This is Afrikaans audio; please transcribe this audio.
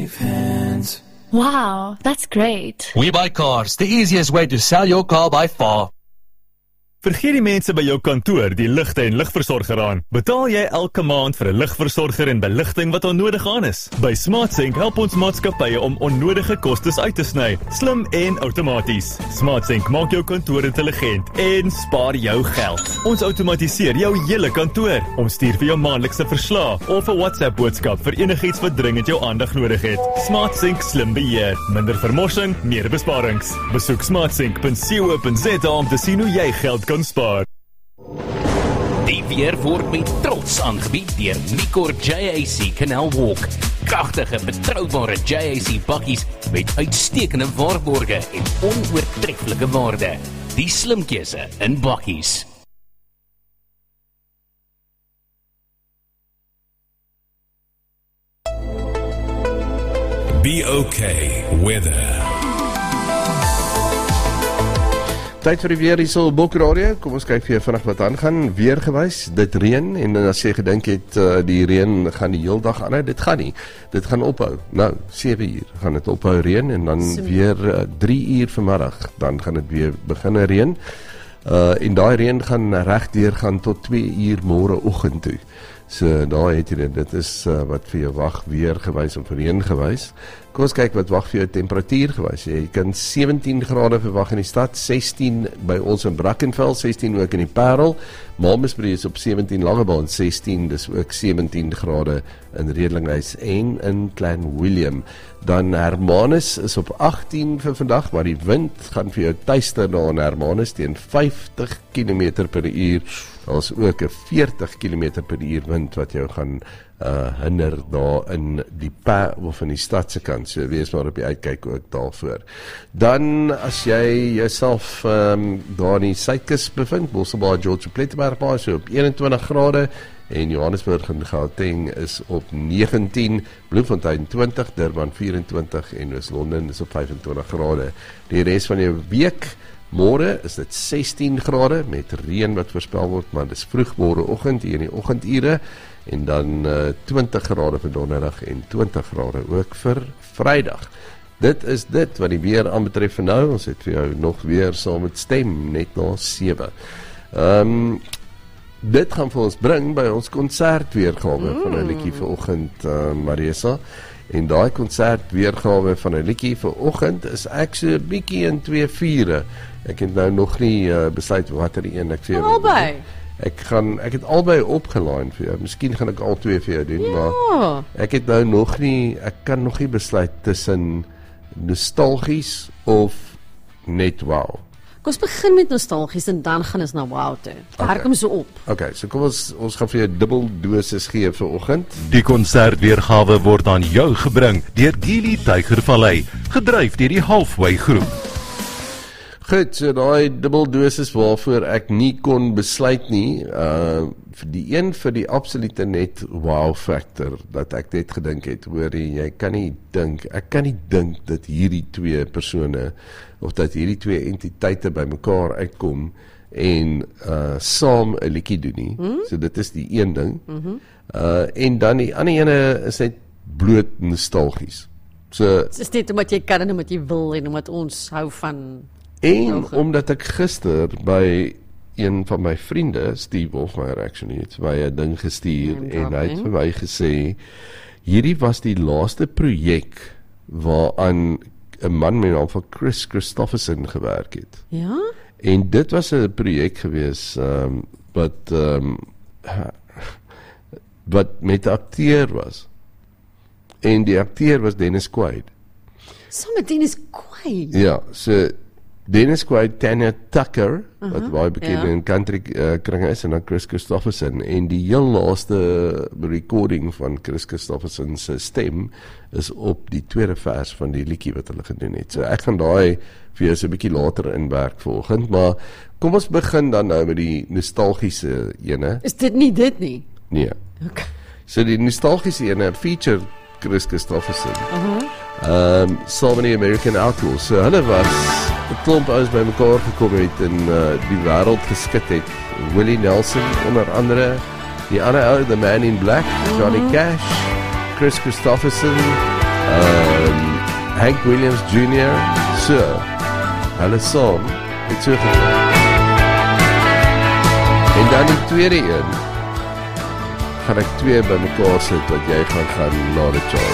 Wow, that's great. We Buy Cars, the easiest way to sell your car by far. Vergeet die mense by jou kantoor die ligte en ligversorger aan. Betaal jy elke maand vir 'n ligversorger en beligting wat onnodig aan is. By SmartSync help ons maatskappye om onnodige kostes uit te sny, slim en outomaties. SmartSync maak jou kantoor intelligent en spaar jou geld. Ons outomatiseer jou hele kantoor. Ons stuur vir jou maandelikse verslae of 'n WhatsApp boodskap vir enigiets wat dringend jou aandag nodig het. SmartSync slim beheer, minder vermorsing, meer besparings. Besoek smartsync.co.za om te sien hoe jy geld kan spaar. Die weer word met trots aangebied deur Nicor JAC Canal Walk. Kragtige, betroubare JAC bakkies met uitstekende waarborge en onoortreffelike waarde. Die slim keuse in bakkies. Be okay weather. Tyd vir die weer hier so op Bokradio. Kom ons kyk vir jou vinnig wat aangaan. Weergewys, dit reën en as jy gedink het die reën gaan die heel dag aanhou, dit gaan nie. Dit gaan ophou. Nou, 7 uur gaan dit ophou reën en dan weer 3 uur vanmiddag, dan gaan dit weer begin reën. En daai reën gaan regdeur gaan tot 2 uur môreoggend toe. So daar het jy dit is wat vir jou wag weergewys of reëngewys. Kom ons kyk wat wag vir jou temperatuur gewys. Jy kan 17 grade verwag in die stad, 16 by ons in Brackenfell, 16 ook in die Parel. Malmesbury is op 17, Langebaan 16, dis ook 17 grade in Redlinghuis en in Klein Willem. Dan Hermanus is op 18 vir vandag, maar die wind gaan vir jou tuister daar in Hermanus teen 50 km per uur. Daar is ook 'n 40 km per uur wind wat jou gaan hinder daar in die of in die stadse kant, so wees maar op die uitkyk ook daarvoor. Dan as jy jouself daar in die suidkus bevind, Mosselbaai, George Plettenberg, so op 21 grade, en Johannesburg en Gauteng is op 19, Bloemfontein 20, Durban 24 en Oos-London is op 25 grade. Die res van jou week, môre is dit 16 grade met reën wat voorspel word, maar dis vroeg môreoggend hier in die oggendure en dan 20 grade vir donderdag en 20 grade ook vir Vrydag. Dit is dit wat die weer aanbetref vir nou. Ons het vir jou nog weer saam met stem net na 7. Dit gaan vir ons bring by ons konsertweergawe van 'n liedjie vanoggend, Marisa. En daai konsertweergawe van 'n liedjie vanoggend is ek so 'n bietjie in 2/4. Ek het nou nog nie besluit watter een ek vir jou albei. Ek het albei opgelaai vir jou. Miskien gaan ek al twee vir jou doen, maar ek het nou nog nie, ek kan nog nie besluit tussen nostalgies of net wow. Kom ons begin met nostalgies en dan gaan ons na wow toe. Werk hom so op. Okay, so kom ons gaan vir jou dubbel dosis gee vanoggend. Die konsertweergawe word aan jou gebring deur Gili Tygervallei, gedryf deur die Halfway Groep. Goed, so daai dubbel dosis waarvoor ek nie kon besluit nie, die een vir die absolute net wow factor, dat ek net gedink het, hoor jy, ek kan nie dink dat hierdie twee persone, of dat hierdie twee entiteite by mekaar uitkom, en saam 'n liedjie doen nie, so dit is die een ding, en dan die ander ene is net bloot nostalgies. So, Het is net omdat jy kan en omdat jy wil, en omdat ons hou van en omdat ek gister by een van my vriende, Steve Wolfmeyer actually, het vir my 'n ding gestuur en hy het vir my gesê, hierdie was die laaste projek waaraan 'n man met die naam van Chris Christopherson gewerk het. Ja? En dit was 'n projek gewees wat met 'n akteur was. En die akteur was Dennis Quaid. Saam met Dennis Quaid? Ja, so Dennis Quaid, Tanya Tucker, wat baie bekend in country kringe is, en dan Chris Christopherson, en die heel laaste recording van Chris Christopherson se stem is op die tweede vers van die liedjie wat hulle gedoen het. So ek gaan daai vir jou so 'n bietjie later inwerk vanoggend, maar kom ons begin dan nou met die nostalgiese ene. Is dit nie? Nee. Okay. So die nostalgiese ene feature Chris Christopherson. Saam met die American Outlaws. So hulle was 'n klomp ouens by mekaar gekom het en die wêreld geskit het. Willie Nelson onder andere, die ander ou, The Man in Black, Johnny Cash, Chris Christopherson, Hank Williams Jr. So, hulle saam het so gegaan. En dan die tweede een, gaan ek twee bymekaar sit wat jy gaan na die Charles.